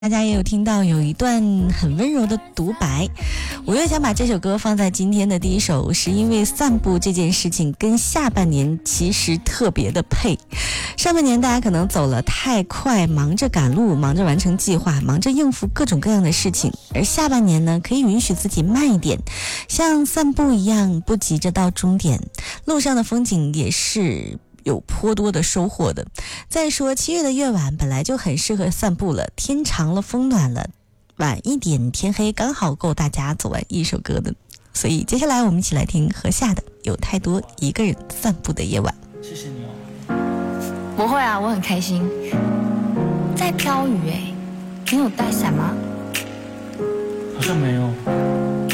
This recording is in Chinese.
大家也有听到有一段很温柔的独白，我又想把这首歌放在今天的第一首，是因为散步这件事情跟下半年其实特别的配。上半年大家可能走了太快，忙着赶路，忙着完成计划，忙着应付各种各样的事情，而下半年呢，可以允许自己慢一点，像散步一样，不急着到终点，路上的风景也是有颇多的收获的。再说7月的夜晚本来就很适合散步了，天长了，风暖了，晚一点天黑刚好够大家走完一首歌的。所以接下来我们一起来听何夏的《有太多一个人散步的夜晚》。 谢谢你哦。 不会啊，我很开心。在飘雨耶，你有带伞吗？ 好像没有。